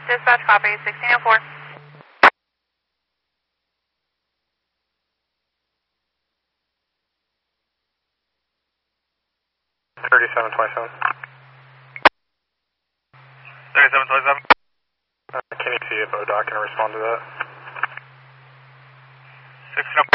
Dispatch copy, 1604. 3727. 3727. Can you see if ODOT can respond to that? 1604.